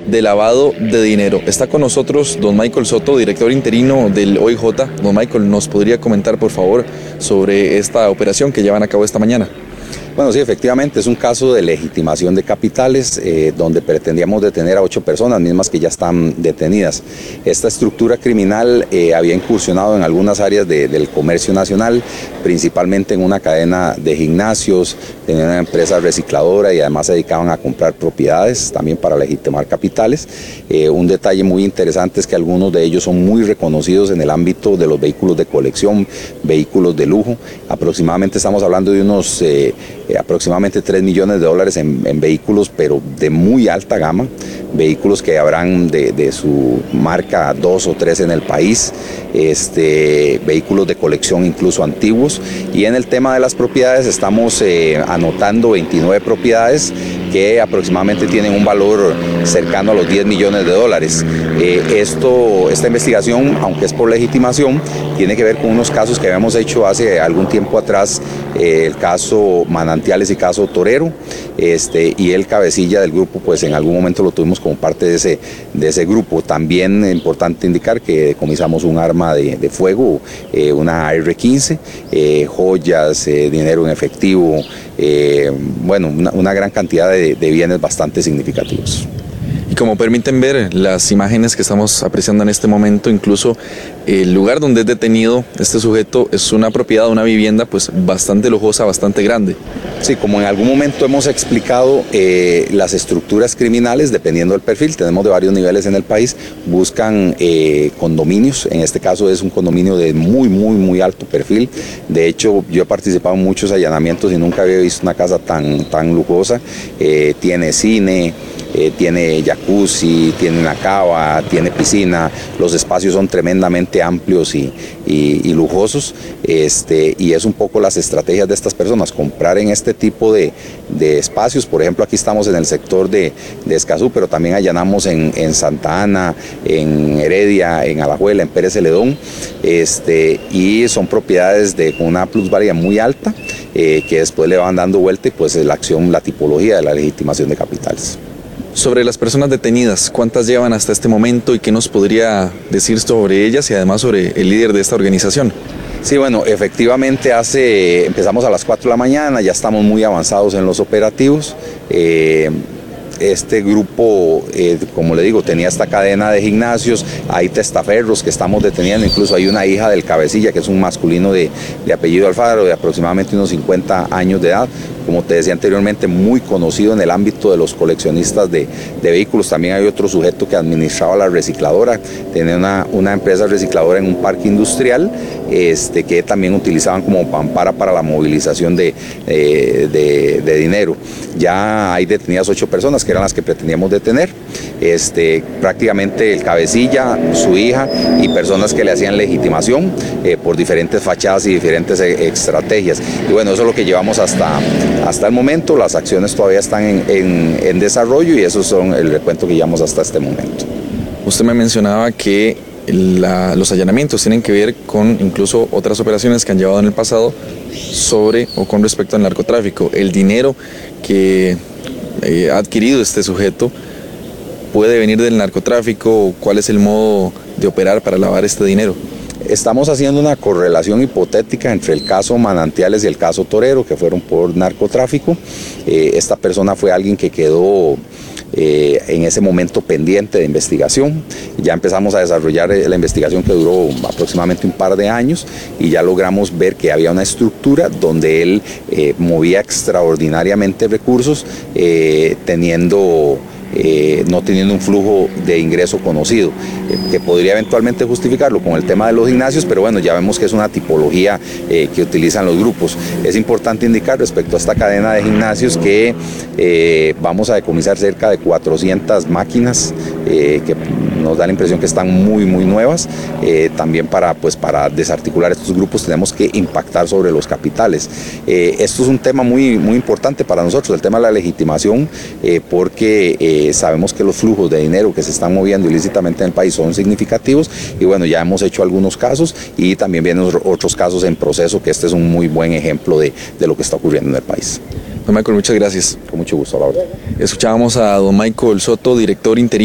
de lavado de dinero. Está con nosotros don Michael Soto, director interino del OIJ. Don Michael, ¿nos podría comentar, por favor, sobre esta operación que llevan a cabo esta mañana? Bueno, sí, efectivamente, es un caso de legitimación de capitales donde pretendíamos detener a 8 personas, mismas que ya están detenidas. Esta estructura criminal había incursionado en algunas áreas del comercio nacional, principalmente en una cadena de gimnasios, tenían una empresa recicladora y además se dedicaban a comprar propiedades también para legitimar capitales. Un detalle muy interesante es que algunos de ellos son muy reconocidos en el ámbito de los vehículos de colección, vehículos de lujo. Aproximadamente estamos hablando de unos aproximadamente $3 millones en vehículos, pero de muy alta gama, vehículos que habrán de su marca 2 o 3 en el país, vehículos de colección incluso antiguos. Y en el tema de las propiedades estamos anotando 29 propiedades que aproximadamente tienen un valor cercano a los $10 millones. Esta investigación, aunque es por legitimación, tiene que ver con unos casos que habíamos hecho hace algún tiempo atrás, el caso Manantiales y caso Torero, y el cabecilla del grupo, pues en algún momento lo tuvimos como parte de ese grupo. También es importante indicar que decomisamos un arma de fuego, una AR-15, joyas, dinero en efectivo, bueno, una gran cantidad de bienes bastante significativos. Y como permiten ver las imágenes que estamos apreciando en este momento, incluso el lugar donde es detenido este sujeto es una propiedad, una vivienda pues bastante lujosa, bastante grande. Sí, como en algún momento hemos explicado, las estructuras criminales, dependiendo del perfil, tenemos de varios niveles en el país, buscan condominios. En este caso es un condominio de muy alto perfil. De hecho, yo he participado en muchos allanamientos y nunca había visto una casa tan lujosa. Tiene cine, tiene jacuzzi, tiene una cava, tiene piscina. Los espacios son tremendamente amplios y lujosos, y es un poco las estrategias de estas personas, comprar en este tipo de espacios. Por ejemplo, aquí estamos en el sector de Escazú, pero también allanamos en Santa Ana, en Heredia, en Alajuela, en Pérez Celedón, y son propiedades con una plusvalía muy alta, que después le van dando vuelta y pues la tipología de la legitimación de capitales. Sobre las personas detenidas, ¿cuántas llevan hasta este momento y qué nos podría decir sobre ellas y además sobre el líder de esta organización? Sí, bueno, efectivamente empezamos a las 4 de la mañana, ya estamos muy avanzados en los operativos. Este grupo, como le digo, tenía esta cadena de gimnasios, hay testaferros que estamos deteniendo, incluso hay una hija del cabecilla que es un masculino de apellido Alfaro, de aproximadamente unos 50 años de edad, como te decía anteriormente, muy conocido en el ámbito de los coleccionistas de vehículos. También hay otro sujeto que administraba la recicladora, tenía una empresa recicladora en un parque industrial, que también utilizaban como pampara para la movilización de dinero. Ya hay detenidas 8 personas que eran las que pretendíamos detener, prácticamente el cabecilla, su hija y personas que le hacían legitimación por diferentes fachadas y diferentes estrategias. Y bueno, eso es lo que llevamos hasta el momento. Las acciones todavía están en desarrollo y esos son el recuento que llevamos hasta este momento. Usted me mencionaba que los allanamientos tienen que ver con incluso otras operaciones que han llevado en el pasado sobre o con respecto al narcotráfico. El dinero que ha adquirido este sujeto puede venir del narcotráfico. ¿Cuál es el modo de operar para lavar este dinero? Estamos haciendo una correlación hipotética entre el caso Manantiales y el caso Torero, que fueron por narcotráfico. Esta persona fue alguien que quedó en ese momento pendiente de investigación. Ya empezamos a desarrollar la investigación, que duró aproximadamente un par de años, y ya logramos ver que había una estructura donde él movía extraordinariamente recursos, no teniendo un flujo de ingreso conocido, que podría eventualmente justificarlo con el tema de los gimnasios, pero bueno, ya vemos que es una tipología que utilizan los grupos. Es importante indicar respecto a esta cadena de gimnasios que vamos a decomisar cerca de 400 máquinas que nos da la impresión que están muy nuevas. También para desarticular estos grupos tenemos que impactar sobre los capitales. Esto es un tema muy importante para nosotros, el tema de la legitimación, porque sabemos que los flujos de dinero que se están moviendo ilícitamente en el país son significativos, y bueno, ya hemos hecho algunos casos y también vienen otros casos en proceso, que este es un muy buen ejemplo de lo que está ocurriendo en el país. Don Michael, muchas gracias. Con mucho gusto, Laura. Escuchábamos a don Michael Soto, director interino